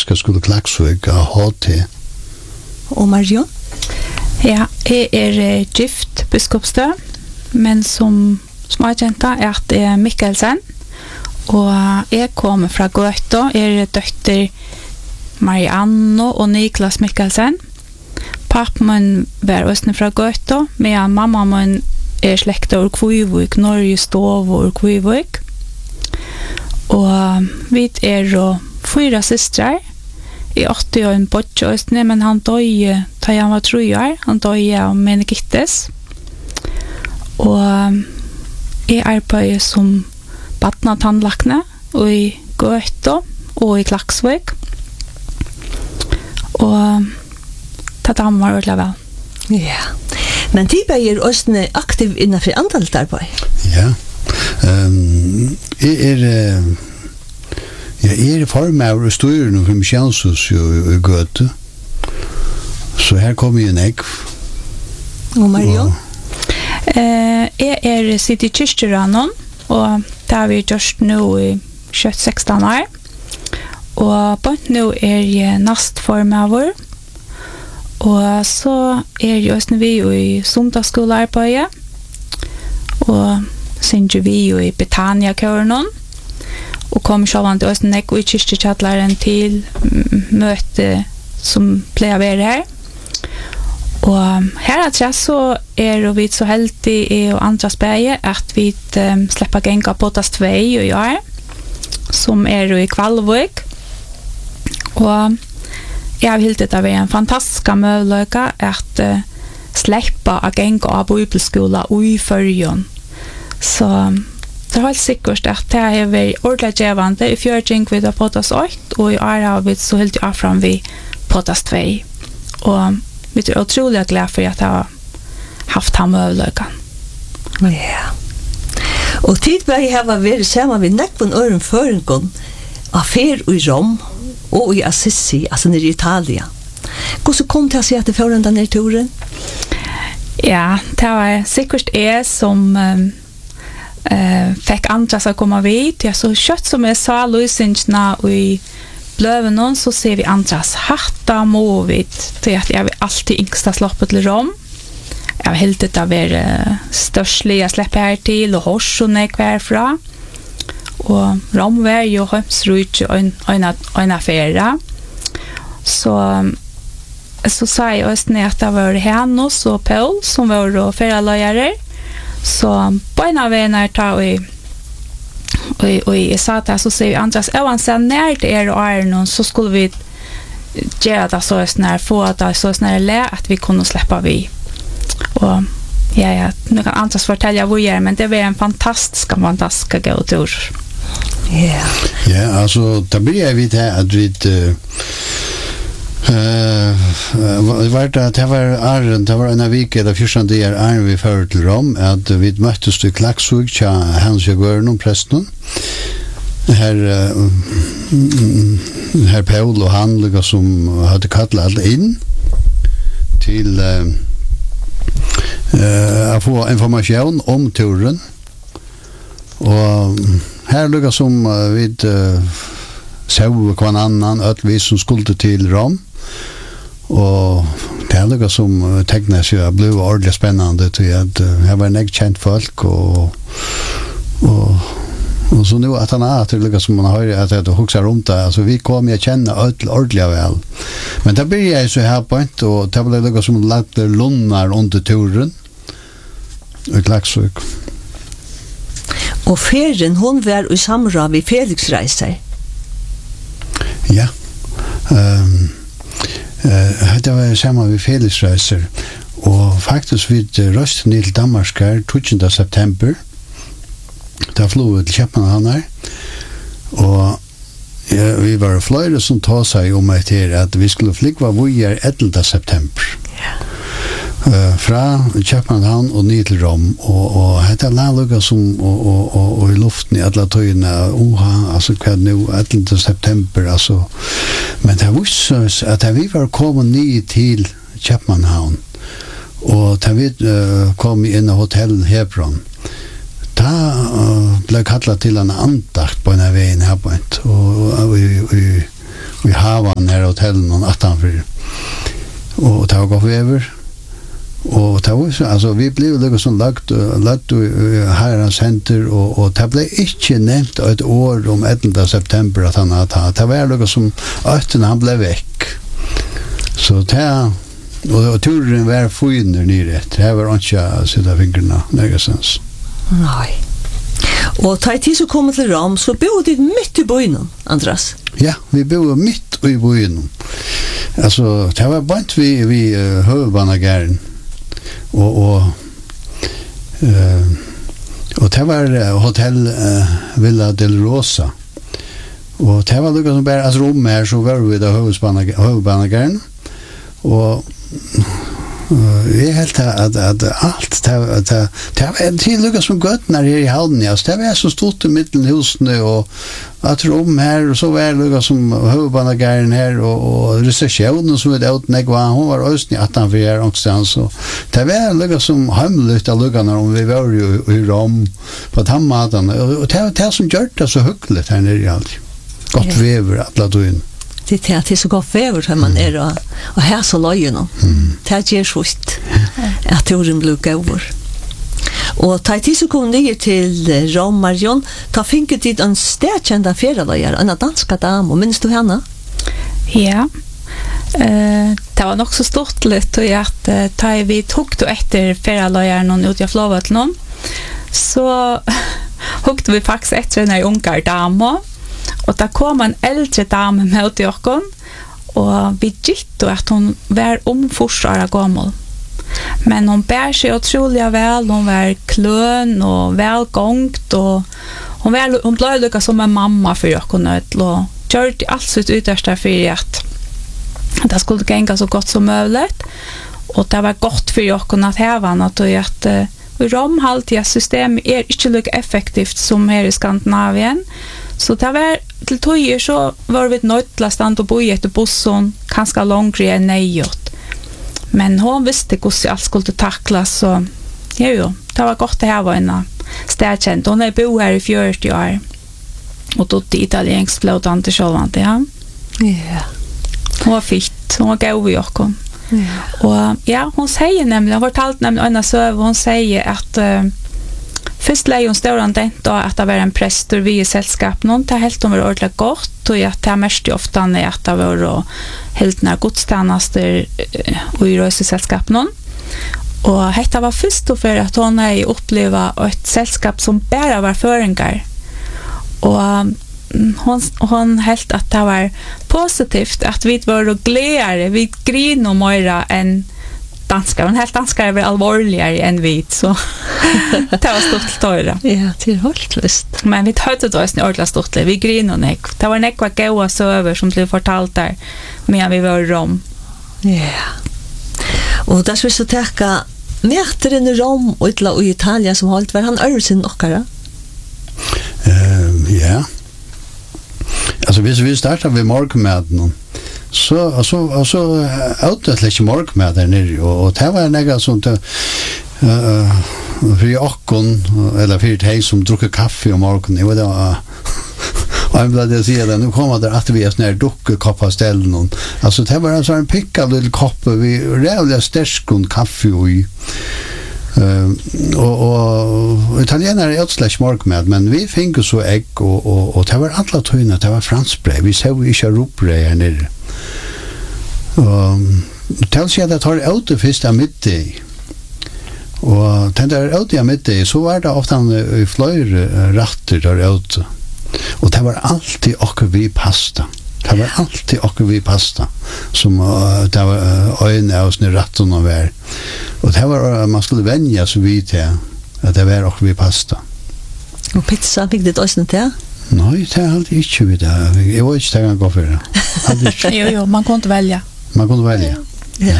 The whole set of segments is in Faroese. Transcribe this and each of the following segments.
Biskopsskole Klaksvik av HT. Og Marion? Ja, jeg gift biskopstø, men som småkjenta er at jeg Mikkelsen, og jeg kommer fra Gøta, jeg døtter Marianne og Niklas Mikkelsen. Pappa min var også fra Gøta, men mamma min slekta ur Kvivik, Norge Stov ur Kvivik. Og vi 4 systrar. I 80 år en bort Østene, men han døde da han var 3 år. Han døde av meningitis. Og jeg arbeider som badna tannlakne i Gøta og i Klaksvik. Og det damer ordentlig vel. Ja. Men de er også aktiv innenfor andalt arbeid. Ja. Jeg er formøver og styrer for Misjonshus i Gøte. Så her kommer jeg en egg. Og Marion? Jeg sitter i kyrkjeranen, og det har vi gjort nå i 16 år. Og på nå jeg nastformøver. Og så jeg også vi i sundagsskolearbeidet. Og synes vi i Betania-køren. Og kom sjåvan til Østen Ekko i kyrkjekjattlaren til møte som pleier å være her. Og her så vi så heldige og andre speie at vi slipper genga Potas 2 i år, som i Kvalvik. Og jeg har hildt det være en fantastisk mulighet at slippe å genga av bibelskola i Førjon. Så det er helt sikkert at det har vært ordentlig gjevende. I fjør ting vi har Potas 8, og i år har vi så helt av fram vi Potas 2. Og vi er utrolig glad for at jeg har haft ham muligheten. Ja. Og tidligere har vært sammen med nekken øren føringen av fer i Rom og i Assisi, altså nere i Italia. Hvordan kom det til å si at det foran denne turen? Ja, det var sikkert jeg som fikk andre som kom vidt. Ja, så kjøtt som jeg sa løsningsene i bløven, så ser vi andras hatta måvidt til at jeg vil alltid yngsta sloppet til Rom. Jeg vil helt det å være størslig jeg slipper her til, og horsene hverfra. Og Rom var jo hømsrut og en affære. Så sa jeg også at det var Hennos og Paul som var feraløyere. Så på en av veien tar vi og jeg sa det, så sier vi Andras, oansett nær det og noen, så skulle vi gjøre det så snart, få det så snart le, at vi kunne slippe vi. Og ja, nu kan Andras fortelle hvor jeg men det var en fantastisk god tur. Ja. Ja, altså, da blir jeg vidt her, at vi det var en av vike eller 14 dager vi fører til Rom at vi møttes i Klaksvik til Hans Jørgen og presten her Paul og han som hadde kallet alle inn til å få informasjon om turen og her lukket som vi så hver annan vi som skulle til Rom og det er noe som tegnet seg ble ordentlig spennende til at jeg var en kjent folk og så nå at han er til noe som man har at jeg hukser rundt det altså vi kom jeg kjenne ordentlig vel men da blir jeg så her på og det ble noe som lagde lunnar under turen i Klaksvik og ferien hun var i samråd ved Felix reiser. Ja det var sammen med Felix reiser og faktisk vi røste ned til Danmark her 20. september da flod vi til Kjøpmann her og vi var flere som tog seg om etter at vi skulle flykke hvor vi 11. september fra Kjøpmann og ned til Rom og dette lærlugget som og i luften i alle tøyene altså hva nå 11. september altså men det visste oss at vi var kommet ned til Kjøpmann og da vi kom inn i hotell Hebron da ble kallet til en andakt på en veien her på og vi havan her hotellen og attanfyr. Og det var gått över. Og det var så, altså, vi blev lukket som lagt i herrens henter, og det ble ikke nevnt et år om 11. september at han hadde tatt. Det var lukket som 8. han ble vekk. Så det, og turen var fyner nyret. Det var ikke å sitte fingrene negesens. Nei. Og ta i tid så kom til Rom, så bodde de midt i byen, Andras. Ja, vi bodde midt i byen. Altså, det var bant vi høvebanagæren. Og det var hotell Villa del Rosa. Og det var lukket som bare et rom her, så var vi da høvebanagæren. Og jeg helt at alt det var til lukket som gøttene her i havnen, ja. Det var så stort i midten husene, og et rom her, og så var det lukket som høvebanagæren her, og resesjonen som vi ut negva, hun var også i 18 for her omstans, så det var lukket som hemmelig av lukkene om vi var i Rom på tammaten, og det var det som gjør det så hyggelig her nere i alt. Godt vever, alle togene. Det är så gott fever som man är och här så löjen. Det ger schysst. Att turen blir över. Och ta tid så kom ner till Rom Marion, ta finket dit en stärkända feralöjare, en danska dam, och minns du henne? Ja. Det var nog så stort lätt och att ta vi tog då efter feralöjaren och ut jag flöva till någon. Så hukte vi faktiskt efter en ungar dam. Og da kom en eldre dame med til oss, og vi gitt at hun var omforsvaret gammel. Men hun bär sig utrolig vel, hun var kløn og velgångt, og hun ble lukket som en mamma for oss, og gjorde alt sitt ytterste for at det skulle gänga så godt som muligt, og det var godt for oss at hevene, at Romhaltiga system ikke lukket effektivt som her i Skandinavien. Så det var til tøyer så var vi nødt til å stande og bo i etter bussen, kanskje langere enn nøyot. Men hun visste hvordan alt skulle takles, så jo, det var godt å ha en stedkjent. Hun bo her i 40 år, og tog italiensk flåtande sjålvand, ja. Ja. Hun var fitt, hun var gav i oss. Og ja, hun sier nemlig, hun fortalte nemlig Anna Søv, hun sier at først leie hun større dent at det var en prester vi i selskap noen, det helt hun var ordentlig godt, og at det mest ofte at det var helt nær godstjenester i røyseselskap noen. Og dette var først og for at hun opplevde et selskap som bare var føringer. Og hon helt att det var positivt att vi var glädjare, vi griner mer än danskar, men helt danskar var allvarligare än vi, så det var stort tøyre. Ja, det helt visst. Men vi hørte det også ordentlig stort, vi griner nek. Det var nekva gåa søver som blev fortalt der, medan vi var i Rom. Ja. Og der skal vi så teka mæteren i Rom og i Italien som holdt, var han øvelsen nokkara? Ja. Altså hvis vi starter ved morgenmaten, så outlet ikke morgenmat der nere, og det var nega som for okkon, eller for de som drukker kaffe om morgenen, og det var og jeg ble det å si det, nå kommer det at vi er sånn her dukkekopp av stellen, altså det var en sånn pikka lille kopp, vi reallig sterskund kaffe i, og italienere er utslags morgenmat, men vi fikk så egg, og det var alle tøyene, det var franskbrei, vi ser jo ikke rupbrei her nere. Og det vil si at jeg tar ut det første av middag, og den der ut av middag, så var det ofte flere ratter der ute, og det var alltid akkur vi pasta. Det var alltid akkur vi pasta, som det var øyne av sånne rattene og vær. Og det var, man skulle vennja så vidt til at det var akkur vi pasta. Og pizza, fikk det også til? Nei, det er alltid ikke vidt. Jeg var ikke til å gå for det. Jo, man kunne velge. Man kunne velge. Ja.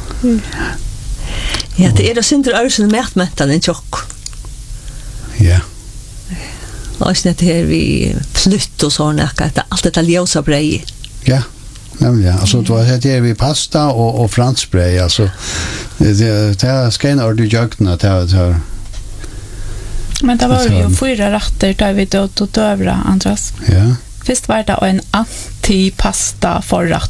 Ja, det er det synder øyne mætmettan en tjokk. Ja. Og sånn at her vi flytt og sånn, alt dette ljósa brei. Ja, nemlig, ja. Altså, det var her vi pasta og franskbrei, altså, det er skrein ordentlig jøgna, det var... Men det var jo 4 ratter da vi døde og døvra, Andras. Ja. Först var det en antipasta förrätt